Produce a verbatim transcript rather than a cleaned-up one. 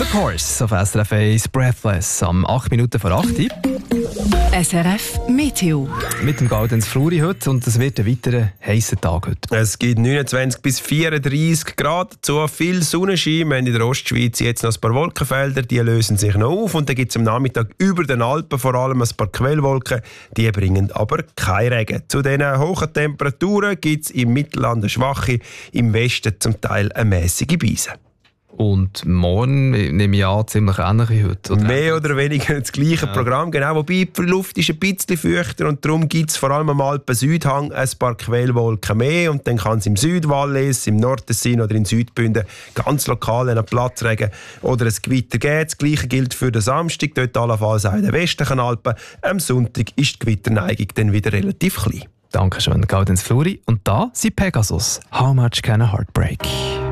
Dark Horse auf S R F eins Breathless am acht Minuten vor acht. S R F Meteo. Mit dem Gaudenz Fluri heute und es wird ein weiterer heißer Tag heute. Es gibt neunundzwanzig bis vierunddreissig Grad, dazu viel Sonnenschein. Wir haben in der Ostschweiz jetzt noch ein paar Wolkenfelder, die lösen sich noch auf. Und dann gibt es am Nachmittag über den Alpen vor allem ein paar Quellwolken, die bringen aber keinen Regen. Zu diesen hohen Temperaturen gibt es im Mittelland eine schwache, im Westen zum Teil eine mäßige Beise. Und morgen nehme ich an, ziemlich ähnlich wie heute. Oder Mehr oder weniger das gleiche ja. Programm, genau. Wobei die Luft ist ein bisschen feuchter und darum gibt es vor allem am Alpen-Südhang ein paar Quellwolken mehr. Und dann kann es im Südwallis, im Nordtessin oder in Südbünden ganz lokal einen Platzregen oder ein Gewitter geben. Das Gleiche gilt für den Samstag, dort allenfalls auch in den westlichen Alpen. Am Sonntag ist die Gewitterneigung dann wieder relativ klein. Dankeschön, Gaudenz Fluri. Und da sind Pegasus. How much can a heart break?